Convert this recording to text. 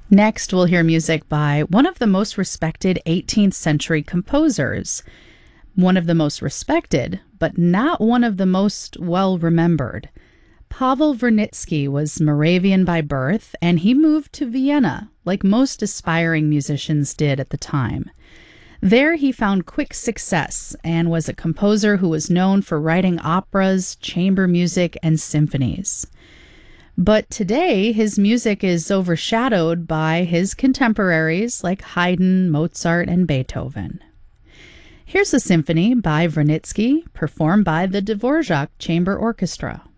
Next, we'll hear music by one of the most respected 18th century composers. One of the most respected, but not one of the most well remembered. Pavel Vernitsky was Moravian by birth, and he moved to Vienna, like most aspiring musicians did at the time. There he found quick success and was a composer who was known for writing operas, chamber music, and symphonies. But today, his music is overshadowed by his contemporaries like Haydn, Mozart, and Beethoven. Here's a symphony by Vernitsky, performed by the Dvorak Chamber Orchestra.